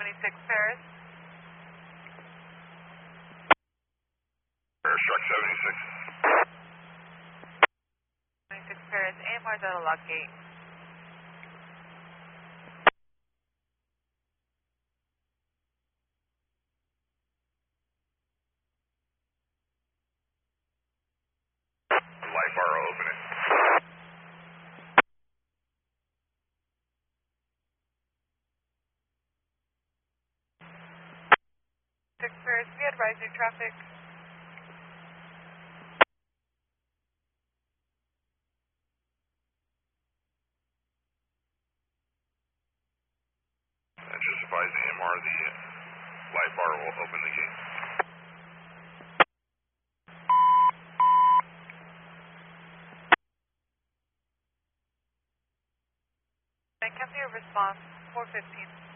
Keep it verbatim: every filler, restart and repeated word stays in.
twenty-six Paris. Paris, truck seventy-six. twenty-six Paris, A M R's at a lock gate. Light bar will open it. six Paris, we advise your traffic. And just advise A M R the light bar will open the gate. And come to your response, four fifteen.